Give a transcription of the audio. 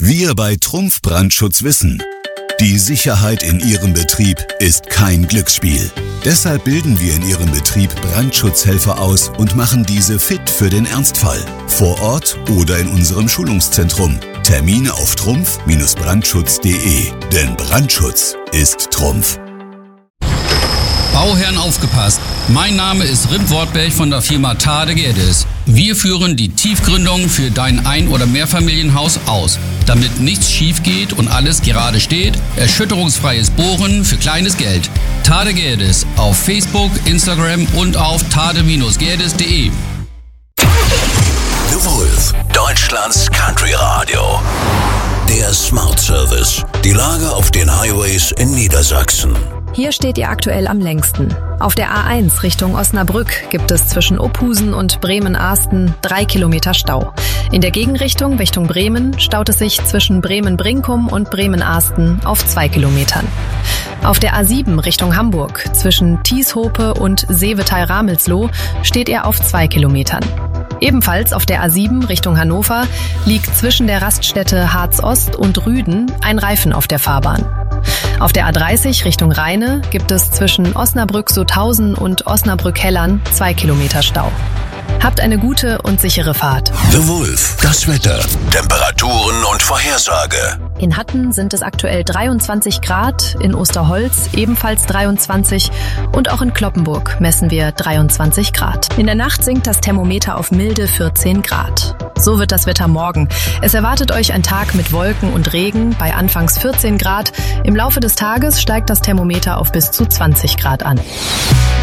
Wir bei Trumpf Brandschutz wissen, die Sicherheit in Ihrem Betrieb ist kein Glücksspiel. Deshalb bilden wir in Ihrem Betrieb Brandschutzhelfer aus und machen diese fit für den Ernstfall. Vor Ort oder in unserem Schulungszentrum. Termine auf trumpf-brandschutz.de. Denn Brandschutz ist Trumpf. Bauherren aufgepasst! Mein Name ist Rim Wortberg von der Firma Tade Gerdes. Wir führen die Tiefgründung für dein Ein- oder Mehrfamilienhaus aus. Damit nichts schief geht und alles gerade steht, erschütterungsfreies Bohren für kleines Geld. Tade Gerdes auf Facebook, Instagram und auf tade-gerdes.de. The Wolf, Deutschlands Country Radio. Der Smart Service. Die Lage auf den Highways in Niedersachsen. Hier steht ihr aktuell am längsten. Auf der A1 Richtung Osnabrück gibt es zwischen Ophusen und Bremen-Ahsten 3 Kilometer Stau. In der Gegenrichtung Richtung Bremen staut es sich zwischen Bremen-Brinkum und Bremen-Ahsten auf 2 Kilometern. Auf der A7 Richtung Hamburg zwischen Tieshope und Seevetal-Ramelsloh steht er auf 2 Kilometern. Ebenfalls auf der A7 Richtung Hannover liegt zwischen der Raststätte Harz-Ost und Rüden ein Reifen auf der Fahrbahn. Auf der A30 Richtung Rheine gibt es zwischen Osnabrück-Sothausen und Osnabrück-Hellern 2 Kilometer Stau. Habt eine gute und sichere Fahrt. The Wolf, das Wetter, Temperaturen und Vorhersage. In Hatten sind es aktuell 23 Grad, in Osterholz ebenfalls 23 und auch in Cloppenburg messen wir 23 Grad. In der Nacht sinkt das Thermometer auf milde 14 Grad. So wird das Wetter morgen. Es erwartet euch ein Tag mit Wolken und Regen bei anfangs 14 Grad. Im Laufe des Tages steigt das Thermometer auf bis zu 20 Grad an.